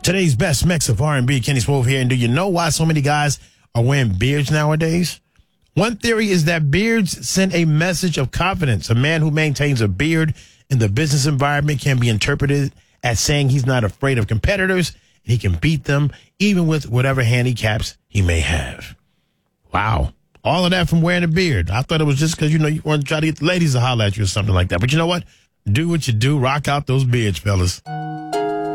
Today's best mix of R&B, Kenny Smooth here. And do you know why so many guys are wearing beards nowadays? One theory is that beards send a message of confidence. A man who maintains a beard in the business environment can be interpreted as saying he's not afraid of competitors and he can beat them even with whatever handicaps he may have. Wow. All of that from wearing a beard. I thought it was just because, you want to try to get the ladies to holler at you or something like that. But you know what? Do what you do. Rock out those beards, fellas.